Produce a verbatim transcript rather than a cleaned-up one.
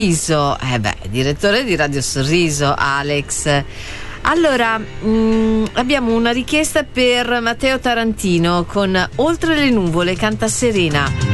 Sorriso, eh beh, direttore di Radio Sorriso, Alex. Allora, mh, abbiamo una richiesta per Matteo Tarantino con Oltre le nuvole, canta Serena.